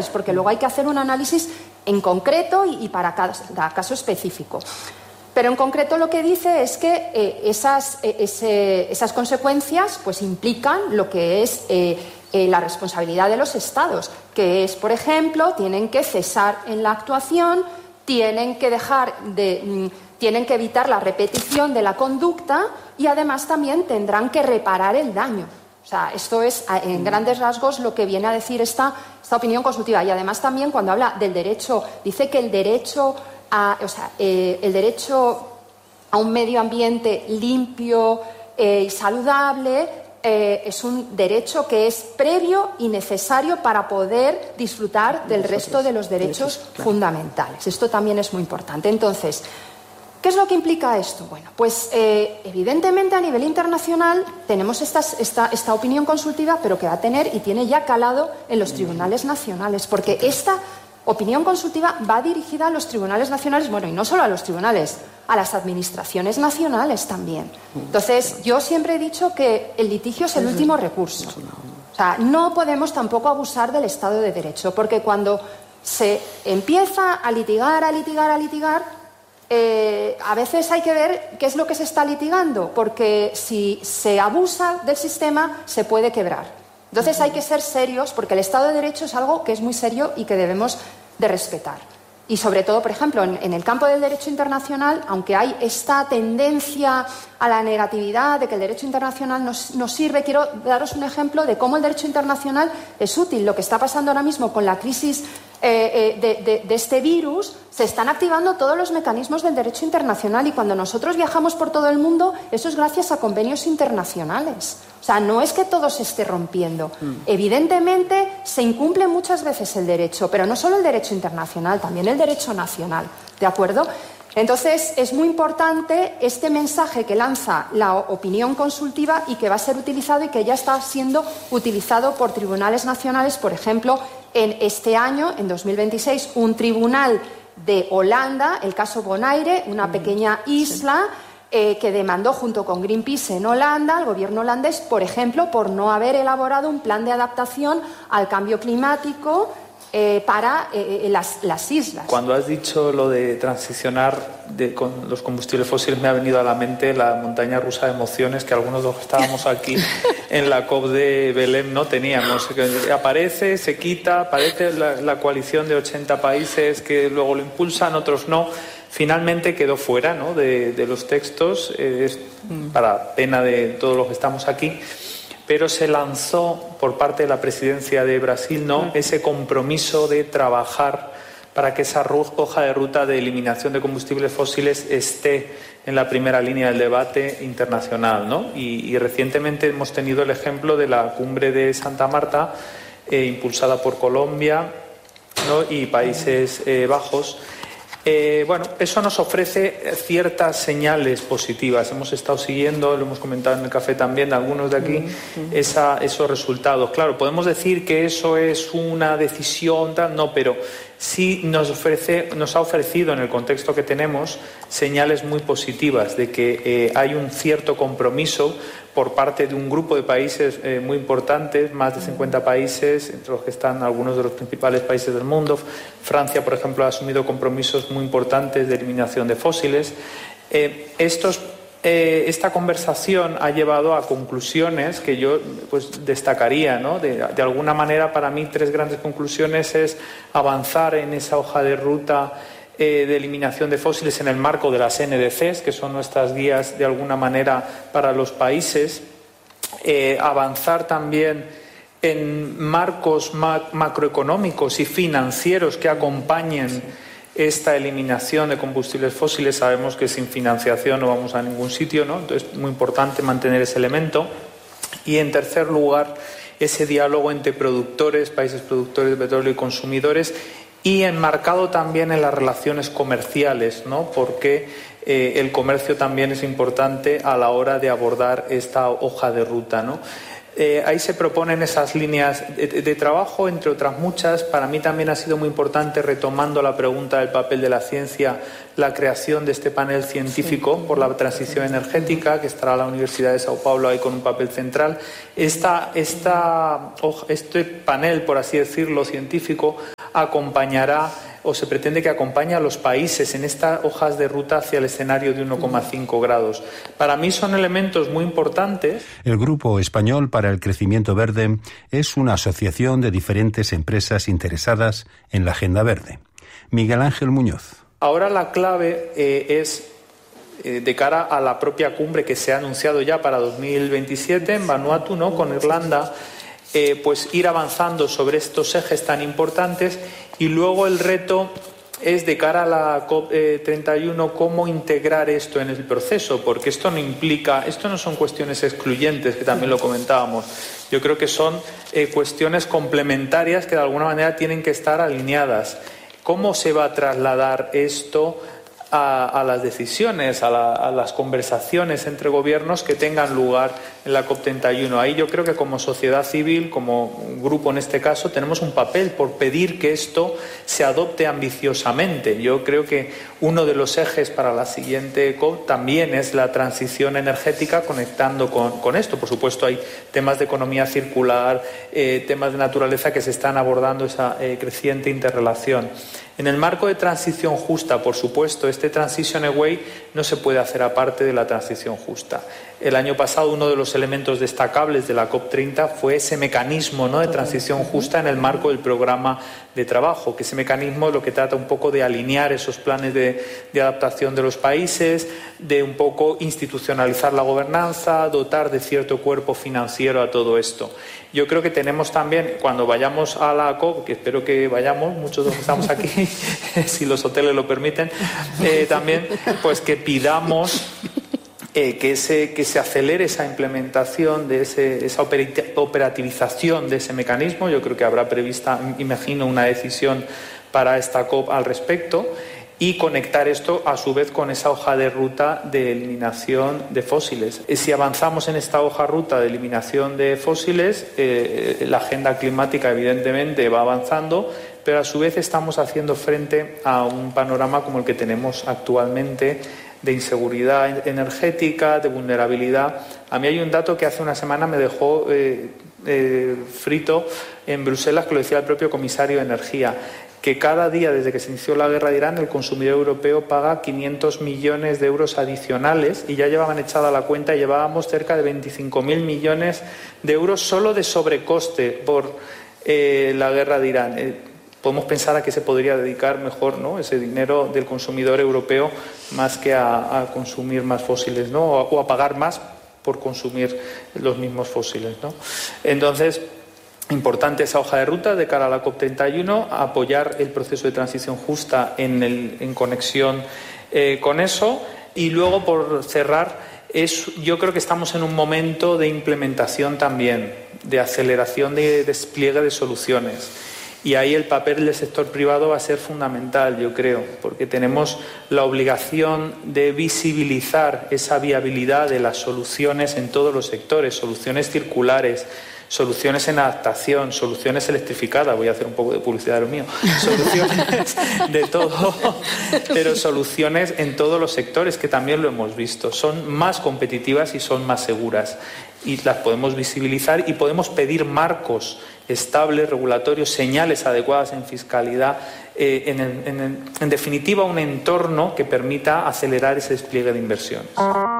nacionales, porque luego hay que hacer un análisis en concreto y para cada caso específico. Pero en concreto lo que dice es que esas consecuencias pues implican lo que es la responsabilidad de los Estados, que es, por ejemplo, tienen que cesar en la actuación, tienen que evitar la repetición de la conducta y además también tendrán que reparar el daño. O sea, esto es en grandes rasgos lo que viene a decir esta opinión consultiva. Y además también cuando habla del derecho, dice que el derecho a un medio ambiente limpio y saludable es un derecho que es previo y necesario para poder disfrutar del resto de los derechos fundamentales. Esto también es muy importante. Entonces, ¿qué es lo que implica esto? Bueno, pues evidentemente a nivel internacional tenemos esta opinión consultiva, pero que va a tener y tiene ya calado en los tribunales nacionales, porque esta opinión consultiva va dirigida a los tribunales nacionales, bueno, y no solo a los tribunales, a las administraciones nacionales también. Entonces, yo siempre he dicho que el litigio es el último recurso. O sea, no podemos tampoco abusar del Estado de Derecho, porque cuando se empieza a litigar, a veces hay que ver qué es lo que se está litigando, porque si se abusa del sistema se puede quebrar. Entonces hay que ser serios, porque el Estado de Derecho es algo que es muy serio y que debemos de respetar. Y sobre todo, por ejemplo, en el campo del derecho internacional, aunque hay esta tendencia a la negatividad de que el derecho internacional nos sirve, quiero daros un ejemplo de cómo el derecho internacional es útil. Lo que está pasando ahora mismo con la crisis de este virus, se están activando todos los mecanismos del derecho internacional y cuando nosotros viajamos por todo el mundo, eso es gracias a convenios internacionales. O sea, no es que todo se esté rompiendo. Evidentemente, se incumple muchas veces el derecho, pero no solo el derecho internacional, también el derecho nacional, ¿de acuerdo? Entonces, es muy importante este mensaje que lanza la opinión consultiva y que va a ser utilizado y que ya está siendo utilizado por tribunales nacionales. Por ejemplo, en este año, en 2026, un tribunal de Holanda, el caso Bonaire, una pequeña isla que demandó junto con Greenpeace en Holanda, al gobierno holandés, por ejemplo, por no haber elaborado un plan de adaptación al cambio climático para las islas. Cuando has dicho lo de transicionar con los combustibles fósiles, me ha venido a la mente la montaña rusa de emociones que algunos de los que estábamos aquí en la COP de Belém no teníamos. Aparece, se quita, aparece la coalición de 80 países que luego lo impulsan, otros no. Finalmente quedó fuera, ¿no?, de los textos, para pena de todos los que estamos aquí. Pero se lanzó por parte de la presidencia de Brasil, ¿no?, ese compromiso de trabajar para que esa hoja de ruta de eliminación de combustibles fósiles esté en la primera línea del debate internacional, ¿no? Y recientemente hemos tenido el ejemplo de la cumbre de Santa Marta, impulsada por Colombia, ¿no?, y Países Bajos. Bueno, eso nos ofrece ciertas señales positivas. Hemos estado siguiendo, lo hemos comentado en el café también, algunos de aquí, esos resultados. Claro, podemos decir que eso es una decisión, tal, no, pero sí nos ha ofrecido en el contexto que tenemos señales muy positivas de que hay un cierto compromiso por parte de un grupo de países muy importantes, más de 50 países, entre los que están algunos de los principales países del mundo. Francia, por ejemplo, ha asumido compromisos muy importantes de eliminación de fósiles. Esta conversación ha llevado a conclusiones que yo pues destacaría, ¿no? De alguna manera, para mí, 3 grandes conclusiones es avanzar en esa hoja de ruta de eliminación de fósiles en el marco de las NDCs, que son nuestras guías de alguna manera para los países, avanzar también en marcos macroeconómicos y financieros que acompañen esta eliminación de combustibles fósiles. Sabemos que sin financiación no vamos a ningún sitio, ¿no? Entonces es muy importante mantener ese elemento. Y en tercer lugar, ese diálogo entre productores, países productores de petróleo y consumidores, y enmarcado también en las relaciones comerciales, ¿no?, porque el comercio también es importante a la hora de abordar esta hoja de ruta, ¿no? Ahí se proponen esas líneas de trabajo, entre otras muchas. Para mí también ha sido muy importante, retomando la pregunta del papel de la ciencia, la creación de este panel científico por la transición energética, que estará la Universidad de Sao Paulo ahí con un papel central. Este panel, por así decirlo, científico, acompañará o se pretende que acompañe a los países en estas hojas de ruta hacia el escenario de 1,5 grados. Para mí son elementos muy importantes. El Grupo Español para el Crecimiento Verde es una asociación de diferentes empresas interesadas en la Agenda Verde. Miguel Ángel Muñoz. Ahora la clave es, de cara a la propia cumbre que se ha anunciado ya para 2027 en Vanuatu, ¿no?, con Irlanda, pues ir avanzando sobre estos ejes tan importantes, y luego el reto es, de cara a la COP31, cómo integrar esto en el proceso, porque esto no son cuestiones excluyentes, que también lo comentábamos. Yo creo que son cuestiones complementarias que de alguna manera tienen que estar alineadas. ¿Cómo se va a trasladar esto a las decisiones, a las conversaciones entre gobiernos que tengan lugar en la COP31? Ahí yo creo que como sociedad civil, como grupo en este caso, tenemos un papel por pedir que esto se adopte ambiciosamente. Yo creo que uno de los ejes para la siguiente COP también es la transición energética, conectando con esto. Por supuesto, hay temas de economía circular, temas de naturaleza que se están abordando, esa creciente interrelación. En el marco de transición justa, por supuesto, este Transition Away no se puede hacer aparte de la transición justa. El año pasado uno de los elementos destacables de la COP30 fue ese mecanismo, ¿no?, de transición justa en el marco del programa de trabajo, que ese mecanismo lo que trata un poco de alinear esos planes de adaptación de los países, de un poco institucionalizar la gobernanza, dotar de cierto cuerpo financiero a todo esto. Yo creo que tenemos también, cuando vayamos a la COP, que espero que vayamos, muchos de los que estamos aquí, si los hoteles lo permiten, también pues que pidamos que se acelere esa implementación de esa operativización de ese mecanismo. Yo creo que habrá prevista, imagino, una decisión para esta COP al respecto, y conectar esto a su vez con esa hoja de ruta de eliminación de fósiles. Si avanzamos en esta hoja de ruta de eliminación de fósiles, la agenda climática evidentemente va avanzando, pero a su vez estamos haciendo frente a un panorama como el que tenemos actualmente, de inseguridad energética, de vulnerabilidad. A mí hay un dato que hace una semana me dejó frito en Bruselas, que lo decía el propio comisario de Energía, que cada día desde que se inició la guerra de Irán el consumidor europeo paga 500 millones de euros adicionales, y ya llevaban echada la cuenta y llevábamos cerca de 25.000 millones de euros solo de sobrecoste por la guerra de Irán. Podemos pensar a qué se podría dedicar mejor, ¿no?, ese dinero del consumidor europeo, más que a consumir más fósiles, ¿no?, o a pagar más por consumir los mismos fósiles, ¿no? Entonces, importante esa hoja de ruta de cara a la COP31, apoyar el proceso de transición justa en conexión con eso. Y luego, por cerrar, yo creo que estamos en un momento de implementación también, de aceleración de despliegue de soluciones. Y ahí el papel del sector privado va a ser fundamental, yo creo, porque tenemos la obligación de visibilizar esa viabilidad de las soluciones en todos los sectores, soluciones circulares, soluciones en adaptación, soluciones electrificadas, voy a hacer un poco de publicidad de lo mío, soluciones de todo, pero soluciones en todos los sectores, que también lo hemos visto, son más competitivas y son más seguras, y las podemos visibilizar y podemos pedir marcos estables, regulatorios, señales adecuadas en fiscalidad, en definitiva un entorno que permita acelerar ese despliegue de inversión.